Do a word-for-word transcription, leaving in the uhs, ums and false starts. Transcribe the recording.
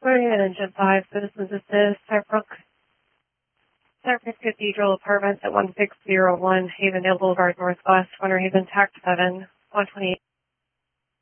Morning at Engine five, Citizens Assist, Cypress Cathedral Apartments at one six zero one Havendale Boulevard Northwest, Winter Haven, Tax seven, one twenty-eight.